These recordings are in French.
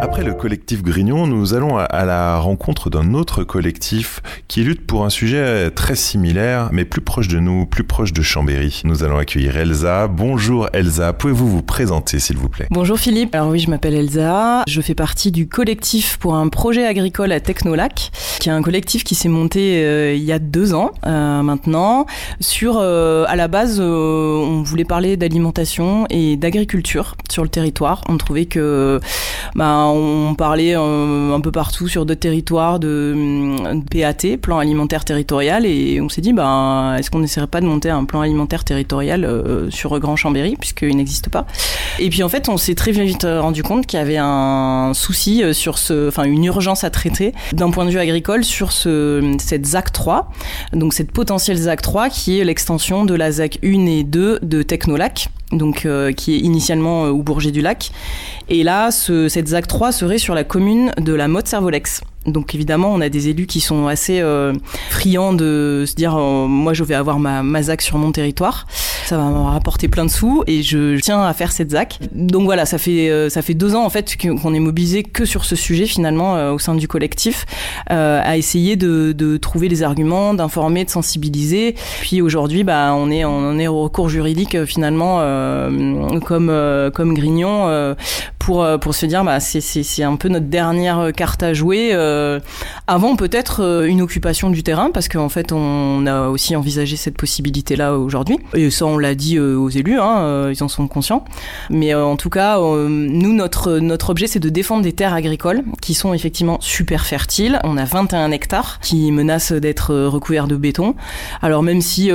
Après le collectif Grignon, nous allons à la rencontre d'un autre collectif qui lutte pour un sujet très similaire, mais plus proche de nous, plus proche de Chambéry. Nous allons accueillir Elsa. Bonjour Elsa, pouvez-vous vous présenter s'il vous plaît ? Bonjour Philippe, alors oui je m'appelle Elsa, je fais partie du collectif pour un projet agricole à Technolac, qui est un collectif qui s'est monté il y a 2 ans maintenant, sur à la base on voulait parler d'alimentation et d'agriculture sur le territoire. On trouvait que on parlait un peu partout sur d'autres territoires de PAT, plan alimentaire territorial, et on s'est dit est-ce qu'on n'essaierait pas de monter un plan alimentaire territorial sur Grand Chambéry, puisqu'il n'existe pas. Et puis en fait on s'est très vite rendu compte qu'il y avait un souci une urgence à traiter d'un point de vue agricole sur cette ZAC 3, donc cette potentielle ZAC 3 qui est l'extension de la ZAC 1 et 2 de Technolac, donc qui est initialement au Bourget-du-Lac. Et là, cette ZAC 3 serait sur la commune de la Motte-Servolex. Donc évidemment, on a des élus qui sont assez friands de se dire moi je vais avoir ma ZAC sur mon territoire, ça va me rapporter plein de sous et je tiens à faire cette ZAC. Donc voilà, ça fait 2 ans en fait qu'on est mobilisé que sur ce sujet finalement au sein du collectif, à essayer de trouver les arguments, d'informer, de sensibiliser. Puis aujourd'hui, on est au recours juridique finalement comme Grignon pour se dire c'est un peu notre dernière carte à jouer. Avant peut-être une occupation du terrain, parce qu'en fait on a aussi envisagé cette possibilité-là aujourd'hui. Et ça on l'a dit aux élus, ils en sont conscients. Mais en tout cas, nous notre objet c'est de défendre des terres agricoles qui sont effectivement super fertiles. On a 21 hectares qui menacent d'être recouverts de béton. Alors même si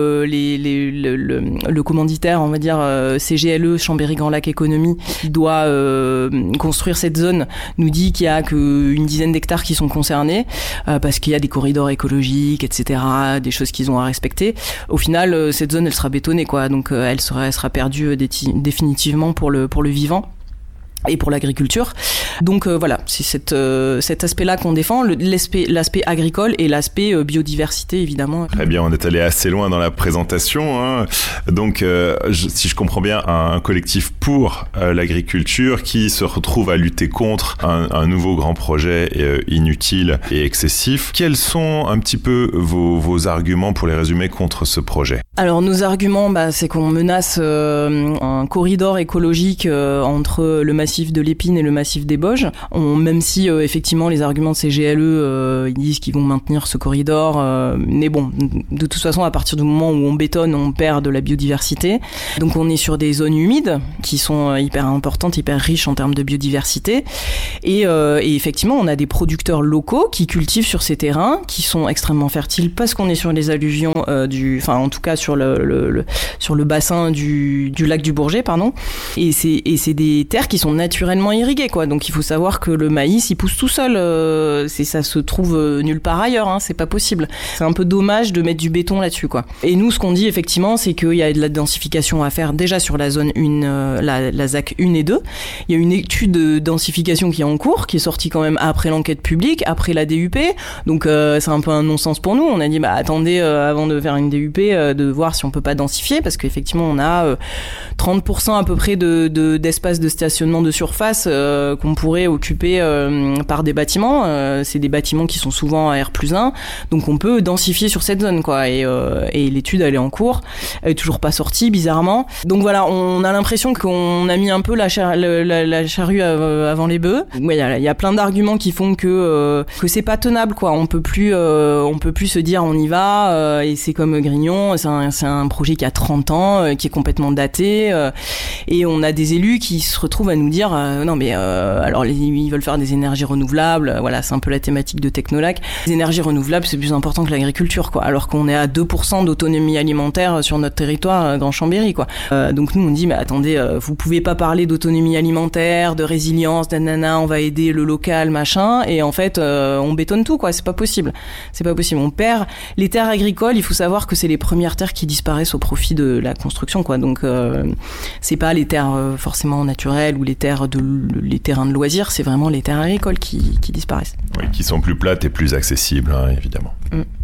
le commanditaire, on va dire CGLE, Chambéry Grand Lac Économie, qui doit construire cette zone, nous dit qu'il y a qu'une dizaine d'hectares qui sont concernés parce qu'il y a des corridors écologiques, etc., des choses qu'ils ont à respecter. Au final, cette zone, elle sera bétonnée, quoi. Donc, elle sera perdue définitivement pour le vivant et pour l'agriculture. Donc voilà, c'est cet aspect-là qu'on défend, l'aspect agricole et l'aspect biodiversité, évidemment. Très bien, on est allé assez loin dans la présentation. Donc, si je comprends bien, un collectif pour l'agriculture qui se retrouve à lutter contre un nouveau grand projet inutile et excessif. Quels sont un petit peu vos arguments, pour les résumer, contre ce projet ? Alors, nos arguments, c'est qu'on menace un corridor écologique entre le massif de l'Épine et le massif des Bauges. Même si effectivement les arguments de CGLE ils disent qu'ils vont maintenir ce corridor, mais bon, de toute façon à partir du moment où on bétonne, on perd de la biodiversité. Donc on est sur des zones humides qui sont hyper importantes, hyper riches en termes de biodiversité, et effectivement on a des producteurs locaux qui cultivent sur ces terrains qui sont extrêmement fertiles parce qu'on est sur les alluvions en tout cas sur le bassin du lac du Bourget, et c'est des terres qui sont naturellement irriguées, quoi. Donc il faut savoir que le maïs il pousse tout seul, ça se trouve nulle part ailleurs, c'est pas possible. C'est un peu dommage de mettre du béton là-dessus, quoi. Et nous ce qu'on dit effectivement c'est qu'il y a de la densification à faire déjà sur la zone 1, la ZAC 1 et 2. Il y a une étude de densification qui est en cours, qui est sortie quand même après l'enquête publique, après la DUP. Donc c'est un peu un non-sens pour nous. On a dit attendez, avant de faire une DUP, de voir si on peut pas densifier, parce qu'effectivement on a 30% à peu près d'espace de stationnement de surface qu'on pourrait occuper par des bâtiments. C'est des bâtiments qui sont souvent à R+1, donc on peut densifier sur cette zone, quoi. Et l'étude elle est en cours, elle est toujours pas sortie bizarrement. Donc voilà, on a l'impression qu'on a mis un peu la charrue avant les bœufs. Ouais, il y a plein d'arguments qui font que c'est pas tenable, quoi. On peut plus se dire on y va, et c'est comme Grignon, c'est un projet qui a 30 ans, qui est complètement daté, et on a des élus qui se retrouvent à nous dire non mais alors ils veulent faire des énergies renouvelables, voilà, c'est un peu la thématique de Technolac. Les énergies renouvelables c'est plus important que l'agriculture, quoi, alors qu'on est à 2% d'autonomie alimentaire sur notre territoire Grand Chambéry, quoi. Donc nous on dit mais attendez, vous pouvez pas parler d'autonomie alimentaire, de résilience, on va aider le local, machin, et en fait on bétonne tout, quoi. C'est pas possible, on perd les terres agricoles. Il faut savoir que c'est les premières terres qui disparaissent au profit de la construction, quoi. Donc c'est pas les terres forcément naturelles ou les terrains de loisirs, c'est vraiment les terres agricoles qui disparaissent. Oui, qui sont plus plates et plus accessibles, évidemment.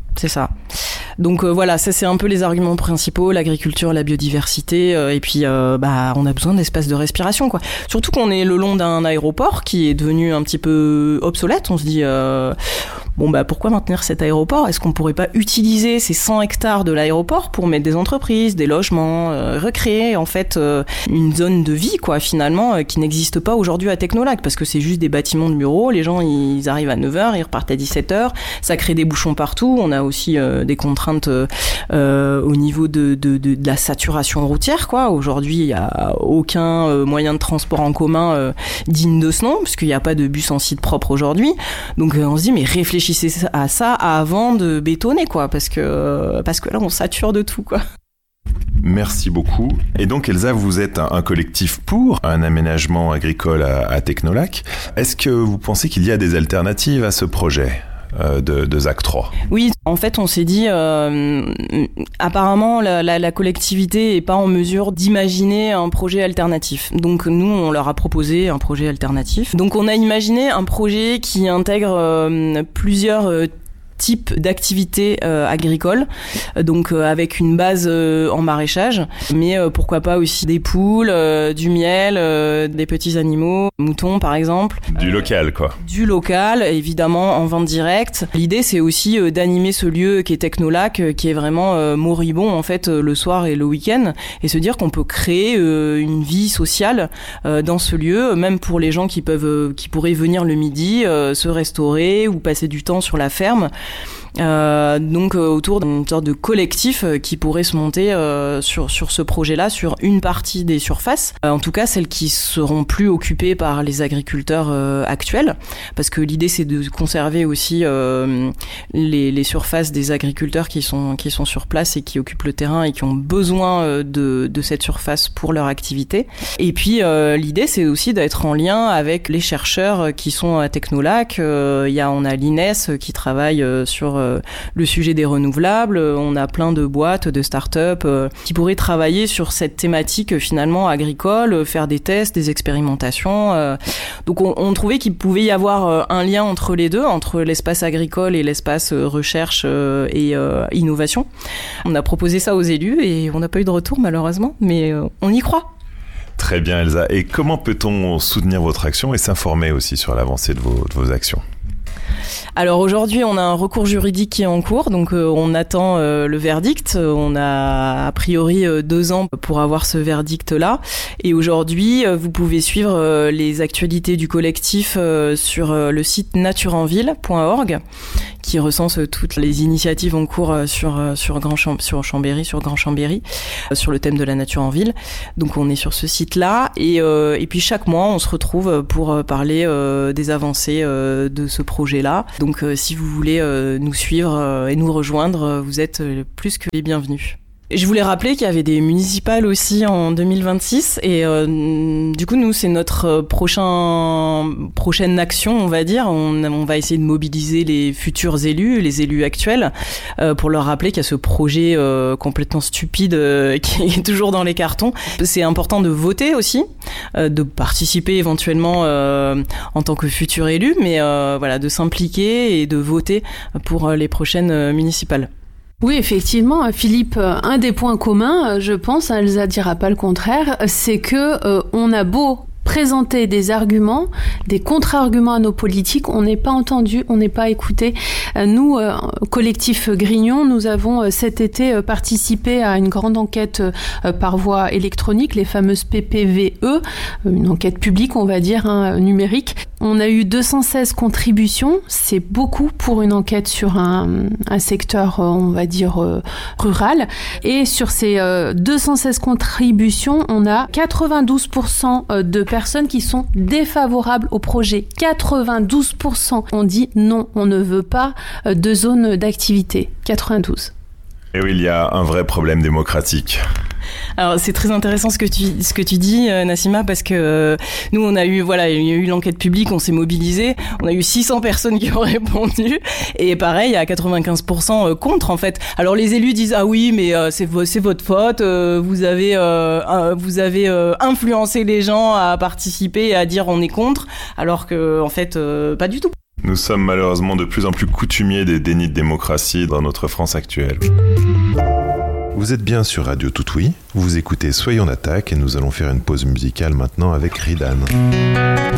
C'est ça. Donc voilà, ça c'est un peu les arguments principaux, l'agriculture, la biodiversité, et puis on a besoin d'espace de respiration, quoi. Surtout qu'on est le long d'un aéroport qui est devenu un petit peu obsolète. On se dit pourquoi maintenir cet aéroport ? Est-ce qu'on pourrait pas utiliser ces 100 hectares de l'aéroport pour mettre des entreprises, des logements, recréer en fait une zone de vie, quoi, finalement, qui n'existe pas aujourd'hui à Technolac, parce que c'est juste des bâtiments de bureaux, les gens ils arrivent à 9h, ils repartent à 17h, ça crée des bouchons partout, on a aussi des contraintes au niveau de la saturation routière, quoi. Aujourd'hui, il y a aucun moyen de transport en commun digne de ce nom, puisqu'il n'y a pas de bus en site propre aujourd'hui. Donc on se dit, mais réfléchissez à ça avant de bétonner, quoi, parce que là on sature de tout, quoi. Merci beaucoup. Et donc Elsa, vous êtes un collectif pour un aménagement agricole à Technolac. Est-ce que vous pensez qu'il y a des alternatives à ce projet de ZAC 3? Oui, en fait, on s'est dit, apparemment, la collectivité est pas en mesure d'imaginer un projet alternatif. Donc, nous, on leur a proposé un projet alternatif. Donc, on a imaginé un projet qui intègre plusieurs type d'activité agricole, donc avec une base en maraîchage, mais pourquoi pas aussi des poules, du miel, des petits animaux, moutons par exemple. Du local, quoi. Du local, évidemment en vente directe. L'idée c'est aussi d'animer ce lieu qui est Technolac, qui est vraiment moribond en fait le soir et le week-end, et se dire qu'on peut créer une vie sociale dans ce lieu, même pour les gens qui pourraient venir le midi, se restaurer ou passer du temps sur la ferme. Donc autour d'une sorte de collectif qui pourrait se monter sur ce projet-là, sur une partie des surfaces, en tout cas celles qui seront plus occupées par les agriculteurs actuels, parce que l'idée c'est de conserver aussi les surfaces des agriculteurs qui sont sur place et qui occupent le terrain et qui ont besoin de cette surface pour leur activité. Et puis l'idée c'est aussi d'être en lien avec les chercheurs qui sont à Technolac. On a l'INES qui travaille sur le sujet des renouvelables. On a plein de boîtes, de start-up qui pourraient travailler sur cette thématique finalement agricole, faire des tests, des expérimentations. Donc on trouvait qu'il pouvait y avoir un lien entre les deux, entre l'espace agricole et l'espace recherche et innovation. On a proposé ça aux élus et on n'a pas eu de retour malheureusement, mais on y croit. Très bien Elsa. Et comment peut-on soutenir votre action et s'informer aussi sur l'avancée de vos actions ? Alors aujourd'hui, on a un recours juridique qui est en cours, donc on attend le verdict. On a a priori 2 ans pour avoir ce verdict-là. Et aujourd'hui, vous pouvez suivre les actualités du collectif sur le site natureenville.org, qui recense toutes les initiatives en cours sur Grand Chambéry, sur le thème de la nature en ville. Donc on est sur ce site-là et puis chaque mois on se retrouve pour parler des avancées de ce projet-là. Donc si vous voulez nous suivre et nous rejoindre, vous êtes plus que les bienvenus. Je voulais rappeler qu'il y avait des municipales aussi en 2026 et du coup nous c'est notre prochaine action, on va dire. On va essayer de mobiliser les futurs élus, les élus actuels, pour leur rappeler qu'il y a ce projet complètement stupide qui est toujours dans les cartons. C'est important de voter aussi, de participer éventuellement en tant que futur élu, mais voilà, de s'impliquer et de voter pour les prochaines municipales. Oui, effectivement, Philippe, un des points communs, je pense, Elsa dira pas le contraire, c'est que on a beau présenter des arguments, des contre-arguments à nos politiques, on n'est pas entendu, on n'est pas écouté. Nous, collectif Grignon, nous avons cet été participé à une grande enquête par voie électronique, les fameuses PPVE, une enquête publique, on va dire, numérique. On a eu 216 contributions, c'est beaucoup pour une enquête sur un secteur, on va dire, rural. Et sur ces 216 contributions, on a 92% de personnes qui sont défavorables au projet. 92% ont dit non, on ne veut pas de zone d'activité. 92. Et oui, il y a un vrai problème démocratique. Alors c'est très intéressant ce que tu dis, Nassima, parce que nous il y a eu l'enquête publique, on s'est mobilisé, on a eu 600 personnes qui ont répondu et pareil, il y a 95% contre en fait. Alors les élus disent ah oui mais c'est votre faute, vous avez influencé les gens à participer et à dire on est contre, alors que en fait pas du tout. Nous sommes malheureusement de plus en plus coutumiers des dénis de démocratie dans notre France actuelle. Vous êtes bien sur Radio Toutoui, vous écoutez Soyons en attaque et nous allons faire une pause musicale maintenant avec Ridan.